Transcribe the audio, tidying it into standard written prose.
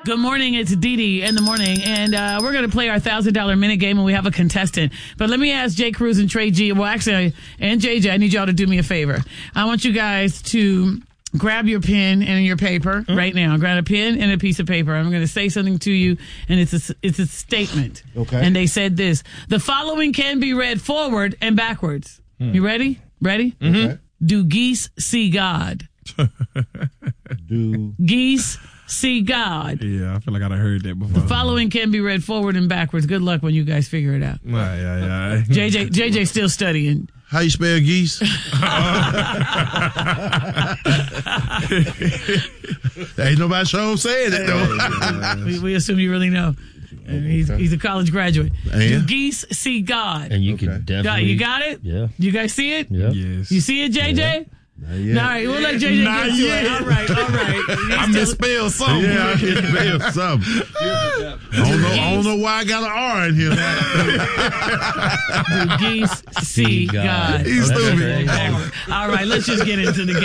Good morning. It's Dee Dee in the morning, and we're going to play our $1,000 minute game, and we have a contestant. But let me ask Jay Cruz and Trey G. Well, actually, and JJ, I need y'all to do me a favor. I want you guys to grab your pen and your paper right now. Grab a pen and a piece of paper. I'm going to say something to you, and it's a statement. Okay. And they said this: the following can be read forward and backwards. You ready? Ready? Okay. Do geese see God? Do Geese see God. Yeah, I feel like I'd have heard that before. The following can be read forward and backwards. Good luck when you guys figure it out. Yeah. JJ's still studying. how you spell geese? Ain't nobody sure saying it though. We assume you really know. He's a college graduate. And? Do geese see God? And you Okay. can definitely. You got it? Yeah. You guys see it? Yeah. Yes. You see it, JJ? Yeah. All right, we'll let JJ Not get to yet. it. All right. I misspelled something. Yeah, I can spell something. I don't know why I got an R in here. Do geese see God? He's That's stupid. crazy. All right, let's just get into the game.